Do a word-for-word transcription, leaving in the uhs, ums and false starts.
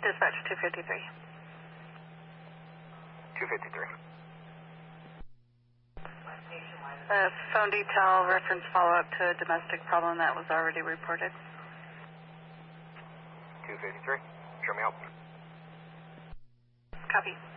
Dispatch two fifty-three. two fifty-three. Uh, phone detail reference follow-up to a domestic problem that was already reported. two fifty-three. Show me out. Copy.